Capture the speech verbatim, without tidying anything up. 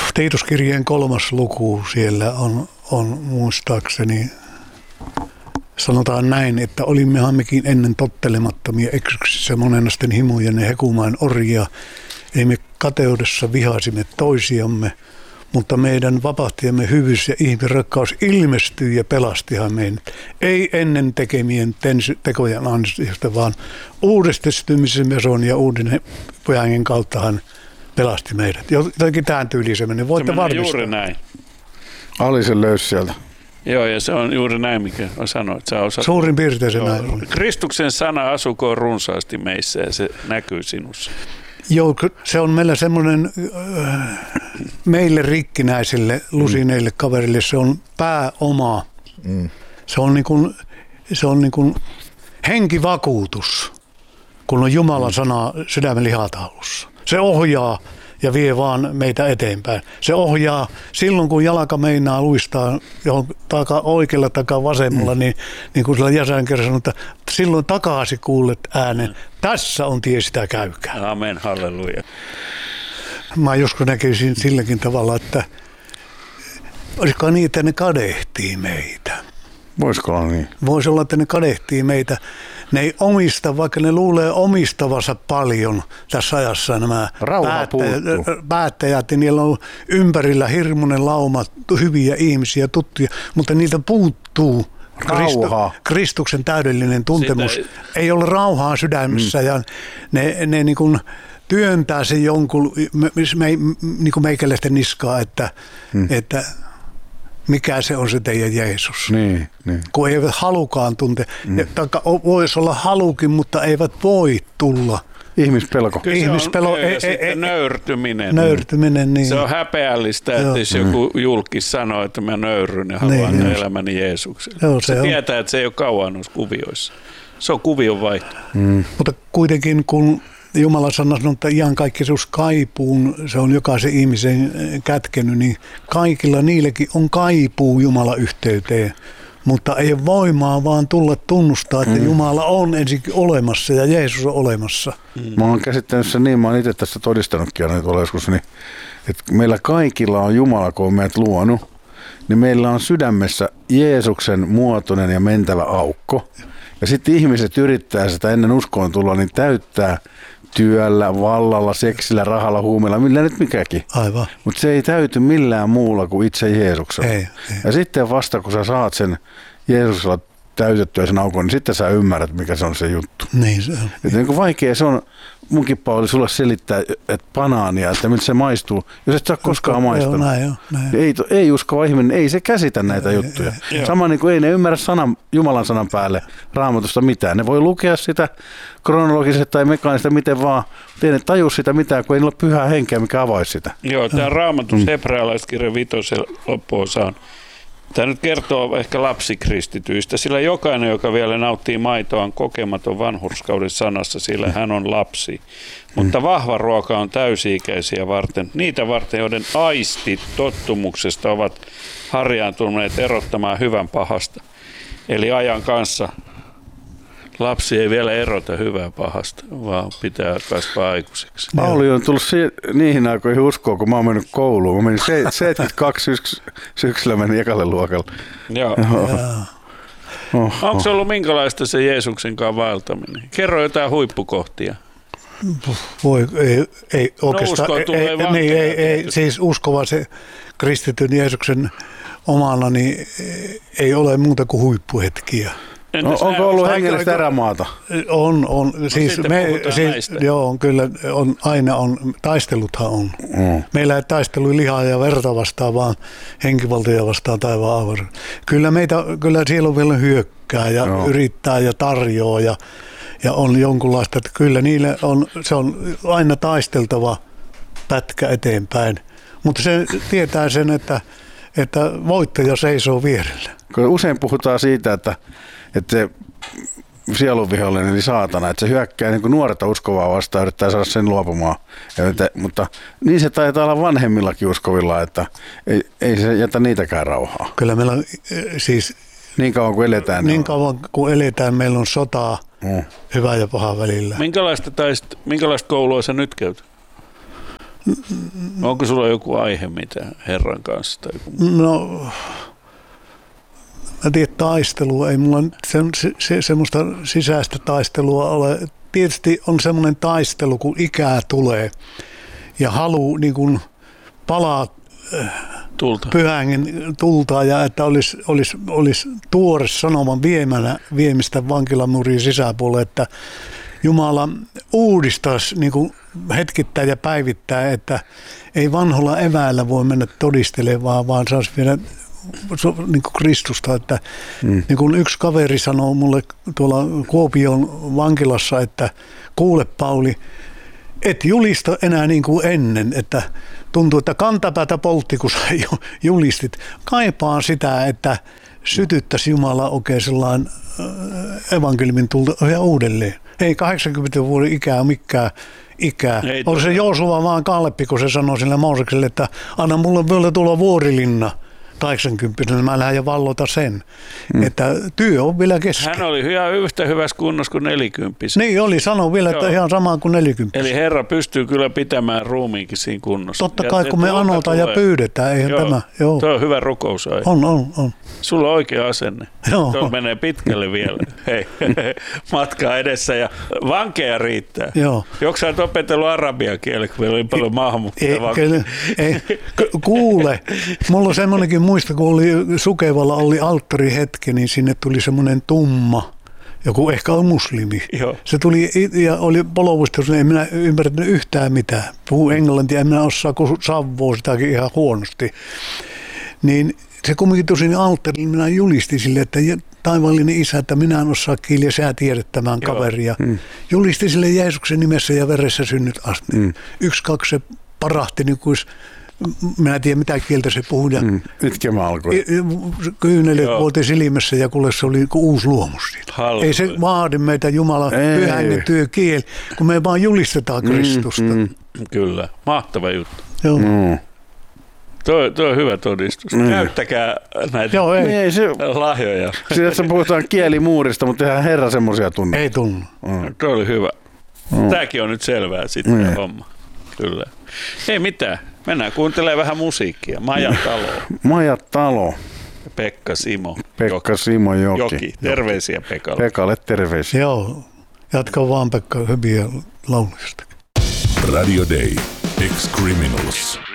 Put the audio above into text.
Tiituskirjeen kolmas luku siellä on, on muistaakseni, sanotaan näin, että olimmehan mekin ennen tottelemattomia eksyksissä monenasten himojen ja hekumaan orjia, ei me kateudessa vihasimme toisiamme, mutta meidän vapahtiamme hyvyys ja ihmisrakkaus ilmestyi ja pelastihan meidät. Ei ennen tekemien tekojen ansiosta, vaan uudestetymisen meson ja uuden pojangen kauttahan pelasti meidät. Jotenkin tämän tyylisemmin. Voitte varmistaa. Juuri näin. Alisen löysi sieltä. Joo, ja se on juuri näin, mikä sanoit. Sä osaat. Suurin piirtein se näin on. Kristuksen sana asukoon runsaasti meissä ja se näkyy sinussa. Joo, se on meillä semmoinen, äh, meille rikkinäisille, lusineille kaverille, se on pääoma. Mm. Se on niin kuin, se on niin kuin henkivakuutus, kun on Jumalan sana sydämen lihataulussa. Se ohjaa ja vie vaan meitä eteenpäin. Se ohjaa silloin, kun jalka meinaa luistaa johon taka oikealla takaa vasemmalla, mm. niin, niin kuin sillä Jäsän kerran sanoi, että silloin takaasi kuulet äänen. Tässä on tie, sitä käykää. Amen, halleluja. Mä joskus näkisin silläkin tavalla, että olisiko niin, että ne kadehtii meitä. Voisiko olla niin? Voisi olla, että ne kadehtii meitä. Ne ei omista, vaikka ne luulee omistavansa paljon tässä ajassa nämä päättäjät, päättäjät, niin niillä on ympärillä hirmuinen lauma hyviä ihmisiä, tuttuja, mutta niiltä puuttuu Kristu, Kristuksen täydellinen tuntemus. Sitä ei, ei ole rauhaa sydämessä mm. ja ne, ne niin kuin työntää sen jonkun me, me, niin kuin meikäläisten niskaa, että, mm. että mikä se on se teidän Jeesus. Niin, niin. Kun eivät halukaan tuntea. Mm. Voisi olla halukin, mutta eivät voi tulla. Ihmispelko. Kyllä Ihmispelo. On, ja sitten nöyrtyminen. Nöyrtyminen, niin. Se on häpeällistä, että Joo. jos joku julkis sanoo, että mä nöyryn ja haluan niin, elämäni Jeesukselle. Joo, se se tietää, että se ei ole kauan noissa kuvioissa. Se on kuvion vaihto. Mm. Mutta kuitenkin kun Jumala sanoo, että ihan kaikki se kaipuun, se on jokaisen ihmisen kätkenyt, niin kaikilla niillekin on kaipuu Jumalan yhteyteen. Mutta ei ole voimaa vaan tulla tunnustaa, että mm. Jumala on ensinnäkin olemassa ja Jeesus on olemassa. Mm. Mä oon käsittänyt sen niin, mä oon itse tässä todistanutkin aina tuolla joskus, niin, että meillä kaikilla on Jumala, kun on meidät luonut, niin meillä on sydämessä Jeesuksen muotoinen ja mentävä aukko. Ja sitten ihmiset yrittää sitä ennen uskoon tulla, niin täyttää työllä, vallalla, seksillä, rahalla, huumeella, millä nyt mikäkin. Aivan. Mutta se ei täyty millään muulla kuin itse Jeesuksella. Ei, ei. Ja sitten vasta kun sä saat sen Jeesuksella täytettyä sen aukon, niin sitten sä ymmärrät, mikä se on se juttu. Niin se on. Että niin kuin vaikea se on, munkin Pauli sulle selittää, että banaania, että miltä se maistuu, jos et sä ole koskaan maistanut. Näin on, näin. Ei, ei uskova ihminen, ei se käsitä näitä ei, juttuja. Ei, Sama niin kuin ei ne ymmärrä sanan, Jumalan sanan päälle Raamatusta mitään. Ne voi lukea sitä kronologisesti tai mekaanista miten vaan, mutta ei ne taju sitä mitään, kun ei ole pyhää henkeä, mikä avaisi sitä. Joo, tämä Raamatus, mm. hebrealaiskirjan vitosen loppuosaan. Tämä nyt kertoo ehkä lapsikristityistä, sillä jokainen, joka vielä nauttii maitoa, on kokematon vanhurskauden sanassa, sillä hän on lapsi. Mutta vahva ruoka on täysi-ikäisiä varten, niitä varten, joiden aistit tottumuksesta ovat harjaantuneet erottamaan hyvän pahasta. Eli ajan kanssa lapsi ei vielä erota hyvää pahasta, vaan pitää kasvaa aikuiseksi. Pauli on tullut si- niihin aikoihin uskoon, kun mä oon mennyt kouluun. Mä menin seitsemänkymmentäkaksi syks- syksyllä menin ekalle luokalle. Joo. Oh, Onko se ollut minkälaista se Jeesuksen kanssa vaeltaminen? Kerro jotain huippukohtia. Voi, ei, ei oikeastaan. No, ei, ei, niin, ei, ei, siis uskova se kristityn Jeesuksen omalla, niin ei ole muuta kuin huippuhetkiä. No, onko ollut hengellistä erämaata? On, on. No, siis me, siis, joo, on kyllä, on, aina on, taisteluthan on. Mm. Meillä ei taistelu lihaa ja verta vastaan, vaan henkivaltoja vastaan taivaan avaruus. Kyllä meitä, kyllä siellä on vielä hyökkää ja joo. yrittää ja tarjoaa ja, ja on jonkunlaista, että kyllä niille on, se on aina taisteltava pätkä eteenpäin. Mutta se tietää sen, että, että voittaja seisoo vierellä. Usein puhutaan siitä, että että se sielunvihollinen, eli saatana, että se hyökkää niin kuin nuorta uskovaa vastaan, yrittää saada sen luopumaan. Ja, mutta niin se taitaa olla vanhemmillakin uskovilla, että ei, ei se jätä niitäkään rauhaa. Kyllä meillä on siis niin kauan kuin eletään. Niin kauan kuin eletään, meillä on sotaa mm. hyvä ja paha välillä. Minkälaista, taist, minkälaista koulua sä nyt käyt? Onko sulla joku aihe mitä Herran kanssa? Tai joku? No, mä tiedän, taistelua, ei mulla se, se, se, semmoista sisäistä taistelua ole. Tietysti on semmoinen taistelu, kun ikää tulee ja halu niin kuin palaa Tulta. pyhängen tultaa ja että olisi, olisi, olisi tuore sanoman viemänä, viemistä vankilamurin sisäpuolelle, että Jumala uudistaisi niin kuin hetkittäin ja päivittäin, että ei vanholla eväällä voi mennä todistelemaan, vaan saisi viedä niin kuin Kristusta. Että, mm. niin kuin yksi kaveri sanoi mulle tuolla Kuopion vankilassa, että kuule Pauli, et julista enää niin kuin ennen, että tuntuu, että kantapäätä poltti, kun sä julistit. Kaipaan sitä, että sytyttäisi Jumala oikein sellainen evankeliumin tulta ja uudelleen. Ei kahdeksankymmentä vuoden ikää mikään ikää. Oli se Joosua vaan Kalleppi, kun se sanoi sille Moosekselle, että anna mulle vielä tulla vuorilinna kahdeksankymmentä, niin mä lähden ja vallota sen. Mm. Että työ on vielä kesken. Hän oli ihan yhtä hyvässä kunnossa kuin nelikymppis. Niin oli, sanoi vielä, että Joo. ihan sama kuin nelikymppis. Eli Herra pystyy kyllä pitämään ruumiinkin siinä kunnossa. Totta kai, ja kun me anotaan ja pyydetään, eihän Joo. tämä. Joo. Tuo on hyvä rukousaihe. On, on, on. Sulla on oikea asenne. Joo. Tuo menee pitkälle vielä. Hei, matkaa edessä ja vankeja riittää. Joo. Joksa sä oot opetellut arabian kieli, kun meillä oli paljon maahanmuuttajia vankeja? Ei, kuule, mulla on semmoinenkin muista, kun oli Sukevalla oli alttarihetki, niin sinne tuli semmoinen tumma, joku ehkä on muslimi. Joo. Se tuli ja oli polovustus, en minä ymmärtänyt yhtään mitään. Puhuu englantia, en minä osaa, kun savoo sitäkin ihan huonosti. Niin se kumminkin tuli sinne alttarille, minä julistin sille, että taivaallinen Isä, että minä en osaa kieliä, sä tiedät tämän kaveria. Mm. Julistin sille Jeesuksen nimessä ja veressä synnyt asti. Mm. Yksi, kaksi se parahti niin kuin minä en tiedä mitä kieltä se puhui. Mm, itkemä alkoi. Kyynelet vuoteen silmässä ja kuule se oli uusi luomus siitä. Halleluja. Ei se vaadi meitä Jumalan pyhän työkieli, kun me vaan julistetaan Kristusta. Mm, mm. Kyllä, mahtava juttu. Joo. Mm. Tuo, tuo on hyvä todistus. Mm. Käyttäkää näitä Joo, ei. Ei, se, lahjoja. Siinä puhutaan kielimuurista, mutta eihän Herra semmoisia tunne. Ei tunnu. Mm. Tuo oli hyvä. Mm. Tämäkin on nyt selvää sitten mm. homma. Kyllä. Ei mitään. Mennään kuuntelemaan vähän musiikkia. Maja Talo. Maja Talo. Pekka Simo. Pekka Joki. Simo Joki. Joki. Terveisiä Pekalle. Pekalle terveisiä. Joo. Jatka vaan Pekka hyviä lauluista. Radio Day. Ex-Criminals.